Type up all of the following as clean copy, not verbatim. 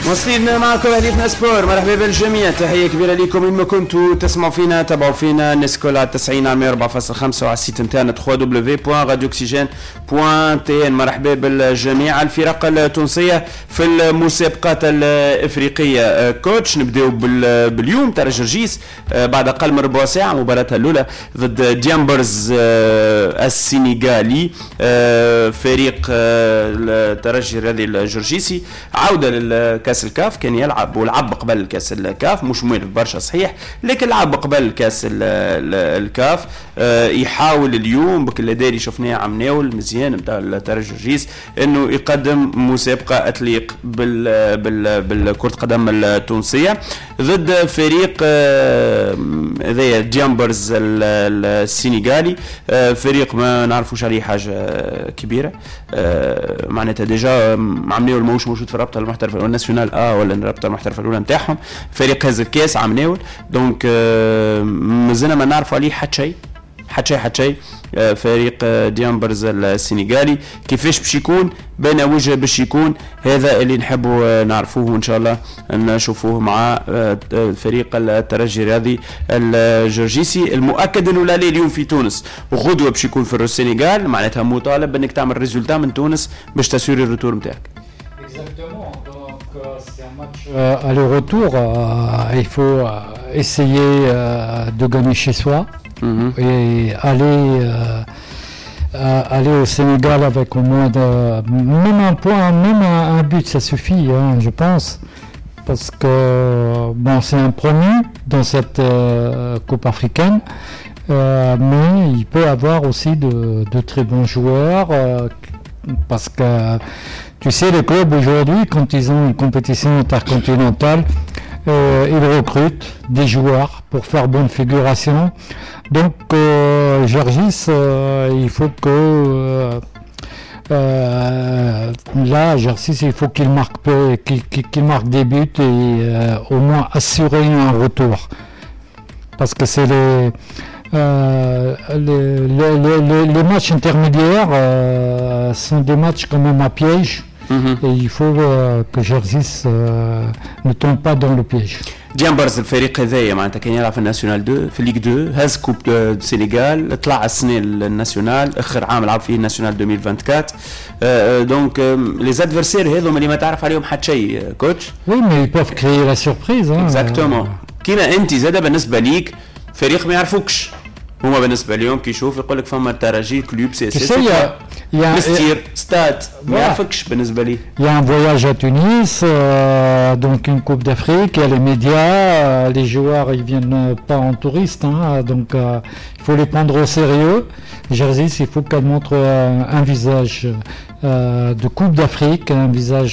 مواصلين معكم أهليتنا سبور. مرحبا بالجميع، تحية كبيرة لكم وين ما كنتوا تسمعوا فينا. تابعوا فينا نسكول على 90 على 104.5 وعلى السيت نتاعنا www.radiooxygen.tn. مرحبا بالجميع. الفرق التونسية في المسابقات الإفريقية. كوتش نبداو باليوم تاع جرجيس بعد أقل من ربع ساعة مباراتها الأولى ضد ديامبرز السنغالي. فريق الترجي الرياضي الجرجيسي عودة للكاس الكاف، كان يلعب ولعب قبل كاس الكاف، مش موالف برشا صحيح لكن لعب قبل كاس الكاف. يحاول اليوم بكل داري شفناه عمناول مزيان نتاع الترجي الجرجيس انه يقدم مسابقه تليق بالكره القدم التونسيه ضد فريق هذايا ديامبرز السنغالي. فريق ما نعرفوش عليه حاجه كبيره، معناتها ديجا عمناول ماهوش موجود في الرابطه المحترفه الناسيونال ولا الرابطه المحترفه الاولى نتاعهم. فريق هذا الكاس عمناول دونك مازلنا ما نعرفوا عليه حتى شيء. فريق ديامبرز السنغالي كيفاش باش يكون بين وجه باش يكون، هذا اللي نحبوا نعرفوه وان شاء الله نشوفوه مع فريق الترجي الرياضي الجرجيسي. المؤكد انه لا اليوم في تونس وغدوه باش يكون في السنغال، معناتها مطالب انك تعمل ريزولتا من تونس باش تسيري الريتور نتاعك. Exactement, donc c'est un match aller-retour, il faut essayer de gagner chez soi et aller au Sénégal avec au moins même un point, même un but ça suffit, je pense, parce que bon, c'est un premier dans cette Coupe africaine, mais il peut avoir aussi de très bons joueurs, parce que tu sais, les clubs aujourd'hui, quand ils ont une compétition intercontinentale, ils recrutent des joueurs pour faire bonne figuration. Donc, Gergis, il faut que là, Gergis, il faut qu'il marque des buts et au moins assurer un retour, parce que c'est les matchs intermédiaires sont des matchs quand même à piège. Et il faut que Gergis ne tombe pas dans le piège. ديامبرز الفريق هذايا معناتها كان يلعب في الناسيونال 2 في ليغ 2، هاز كوب السنغال، طلع السنه الناسيونال، اخر عام لعب فيه الناسيونال 2024. دونك لي زادفيرسير هذوما اللي ما تعرف عليهم حتى شيء كوتش. Oui, mais ils peuvent créer la surprise. اكزاكتومون. كيما انت زاده بالنسبه ليك فريق ما يعرفوكش، هما بالنسبه لهم كي يشوف يقول لك فما الترجي كلوب سي اس مستير ستاد ما يعرفكش بالنسبه لي. Il y a un voyage à Tunis, donc une Coupe d'Afrique, il y a les médias, les joueurs ils viennent pas en touriste, donc il faut les prendre au sérieux. Gergis, il faut qu'elle montre un visage de Coupe d'Afrique, un visage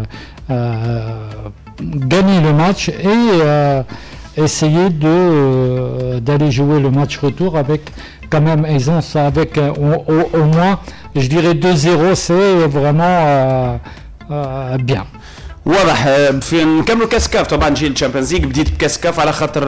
gagner le match et essayer d'aller jouer le match retour avec quand même aisance, avec au moins je dirais 2-0, c'est vraiment bien. واضح. في نكملوا كاس كاف طبعا نجي الشامبيونز ليج. بديت بكاس كاف على خاطر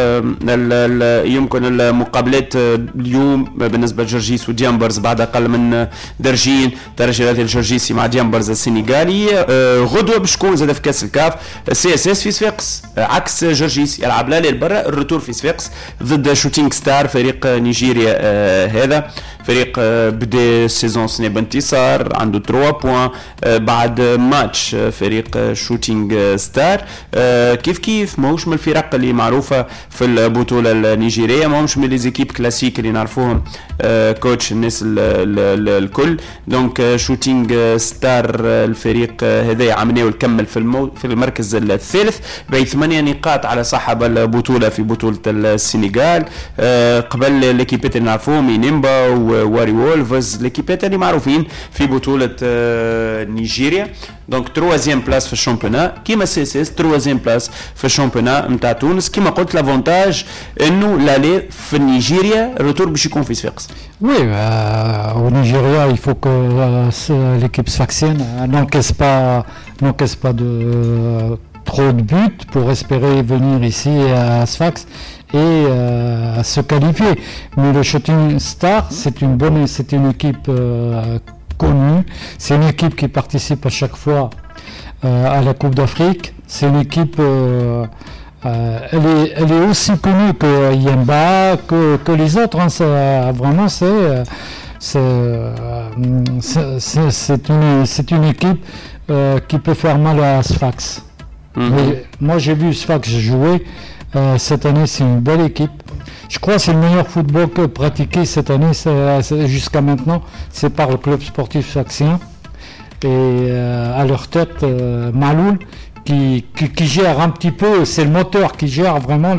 يمكن المقابلات اليوم بالنسبه لجرجيس وديامبرز بعد اقل من درجين، ترجي الرياضي الجرجيسي مع ديامبرز السنغالي. غدوه باش تكون زاد في كاس الكاف سي اس اس في صفاقس، عكس جرجيس يلعب لا للبرا، الريتور في صفاقس ضد شوتينغ ستار فريق نيجيريا. هذا فريق بدا السيزون سنه بانتصار، عنده 3 بوان بعد ماتش. فريق شوتينغ ستار كيف ماهوش من الفرق اللي معروفه في البطوله النيجيريه، ماهوش من لي زيكيب كلاسيك اللي نعرفوهم كوتش الناس الكل. دونك شوتينغ ستار الفريق هذا عملناه وكمل في المركز الثالث ب 8 نقاط على صاحب البطوله في بطوله السنغال. قبل ليكيبات اللي نعرفوهم نيمبا وواري وولفز، ليكيبات اللي معروفين في بطوله نيجيريا. دونك 3 بلاس في الشامبيونات كيما سي اس اس، 3 بلاس في الشامبيونات نتاع تونس. كيما قلت لافونتاج انه لالي في نيجيريا الريتور باش يكون في صفاقس. Oui, au Nigeria, il faut que l'équipe sfaxienne n'encaisse pas de trop de buts pour espérer venir ici à Sfax et se qualifier. Mais le Shooting Star, c'est une équipe connue. C'est une équipe qui participe à chaque fois à la Coupe d'Afrique. C'est une équipe, elle est aussi connue que Yemba, que les autres. Hein. Vraiment, c'est une équipe qui peut faire mal à Sfax. Moi, j'ai vu Sfax jouer. Cette année, c'est une belle équipe. Je crois que c'est le meilleur football que pratiqué cette année, jusqu'à maintenant, c'est par le club sportif sfaxien. Et à leur tête, Maloul, qui gère un petit peu, c'est le moteur qui gère vraiment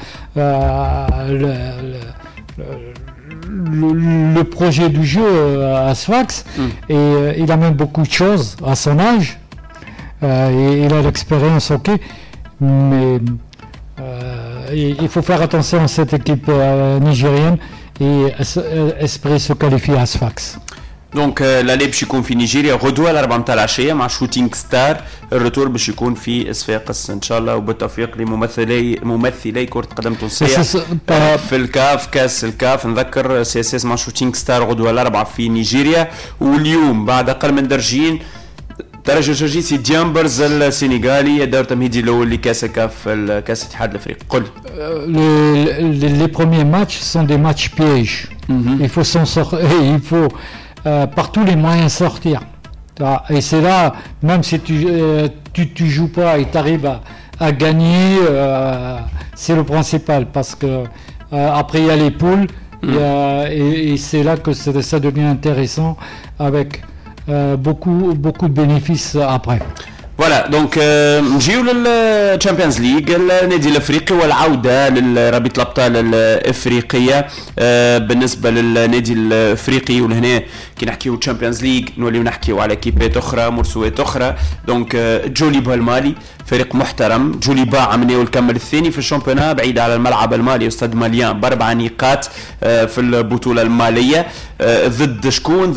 le projet du jeu à Sfax. Et il amène beaucoup de choses à son âge. Et il a l'expérience, ok, mais il faut faire attention à cette équipe nigérienne et espérer se qualifier à Sfax. دونك لالي باش يكون في نيجيريا غدوه الاربعه نتاع العشيه مع شوتينغ ستار. الريتور باش يكون في صفاقس ان شاء الله، وبالتوفيق لممثلي كره قدم تونسيه في الكاف، كاس الكاف. نذكر سي اس اس مع شوتينغ ستار غدوه الاربعه في نيجيريا. واليوم بعد اقل من درجين ترجي جرجيسي ديامبرز السنغالي دار تمهيدي الاول لكاس الكاف، كاس الاتحاد الافريقي. قل les premiers matchs sont des matchs pièges. Il faut s'en sortir, il faut par tous les moyens sortir. Et c'est là, même si tu joues pas et tu arrives à gagner, c'est le principal, parce que après il y a les poules, et c'est là que ça devient intéressant avec beaucoup de bénéfices après. فوالا دونك نجيو للتشامبيونز ليغ، النادي الافريقي والعوده لرابطه الابطال الافريقيه. بالنسبه للنادي الافريقي ولهنا كي نحكيو تشامبيونز ليغ نوليو نحكيو على كيبات اخرى، مرسوات اخرى. دونك جوليبا المالي فريق محترم. جوليبا عمليه الكمل الثاني في الشامبيونات بعيد على الملعب المالي استاد ماليان باربع نقاط في البطوله الماليه. ضد شكون؟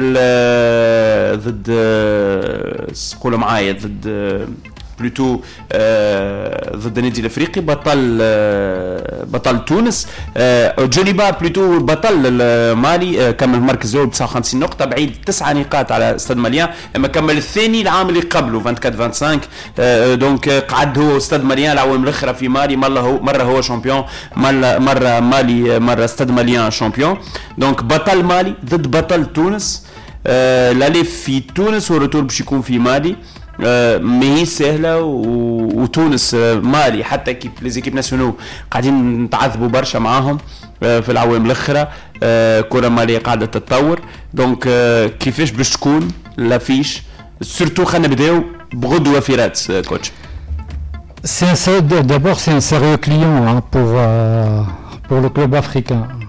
ضد قولوا معايا، ضد بلوتو ضد النادي الافريقي بطل تونس. جوليبا بلوتو بطل المالي كمل المركز الاول ب 59 نقطه بعيد 9 نقاط على استاد ماليان، اما كمل الثاني العام اللي قبله 24-25. دونك قعد هو استاد ماليان العوام الاخرى في مالي، مره هو شامبيون، مره مالي، مره استاد ماليان شامبيون. دونك بطل مالي ضد بطل تونس. لالي في تونس والرتور باش يكون في مالي. ماهي سهله، وتونس مالي حتى كي ليزيكيب ناسيونال قاعدين نتعذبوا برشا معاهم في العوام الاخرى. كره ماليه قاعده تتطور. دونك كيفاش باش تكون لافيش سورتو؟ خلينا نبداو بغدوه في راتس كوتش. D'abord c'est un sérieux client pour le club africain.